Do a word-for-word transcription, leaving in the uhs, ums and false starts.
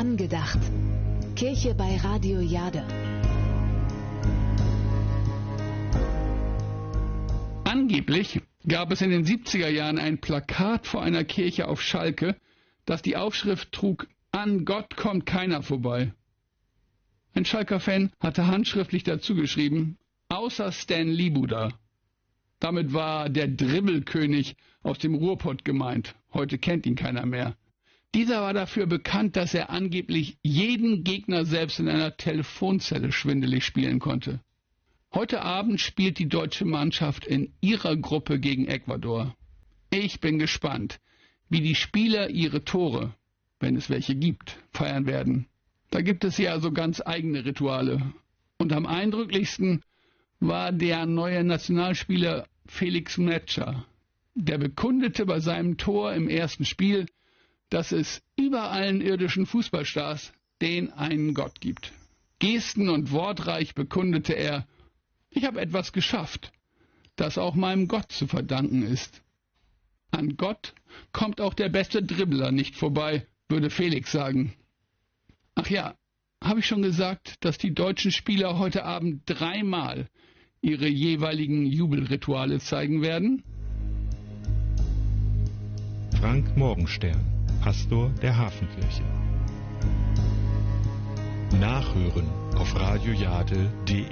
Angedacht. Kirche bei Radio Jade. Angeblich gab es in den siebziger Jahren ein Plakat vor einer Kirche auf Schalke, das die Aufschrift trug: An Gott kommt keiner vorbei. Ein Schalker-Fan hatte handschriftlich dazu geschrieben: außer Stan Liebuda. Damit war der Dribbelkönig aus dem Ruhrpott gemeint. Heute kennt ihn keiner mehr. Dieser war dafür bekannt, dass er angeblich jeden Gegner selbst in einer Telefonzelle schwindelig spielen konnte. Heute Abend spielt die deutsche Mannschaft in ihrer Gruppe gegen Ecuador. Ich bin gespannt, wie die Spieler ihre Tore, wenn es welche gibt, feiern werden. Da gibt es ja so ganz eigene Rituale. Und am eindrücklichsten war der neue Nationalspieler Felix Metscher. Der bekundete bei seinem Tor im ersten Spiel, dass es über allen irdischen Fußballstars den einen Gott gibt. Gesten- und wortreich bekundete er: Ich habe etwas geschafft, das auch meinem Gott zu verdanken ist. An Gott kommt auch der beste Dribbler nicht vorbei, würde Felix sagen. Ach ja, habe ich schon gesagt, dass die deutschen Spieler heute Abend dreimal ihre jeweiligen Jubelrituale zeigen werden? Frank Morgenstern, Pastor der Hafenkirche. Nachhören auf radiojade punkt de.